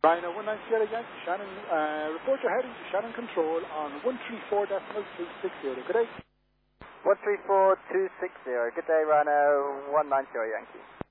Rhino 190 Yankee, Shannon, report your heading to Shannon Control on 134.260. Good day. 134.260. Good day, Rhino 190 Yankee.